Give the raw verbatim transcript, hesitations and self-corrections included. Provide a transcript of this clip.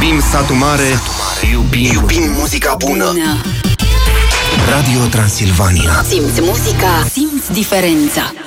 Iubim Satu Mare, iubim, iubim muzica bună. Radio Transilvania. Simți muzica, simți diferența.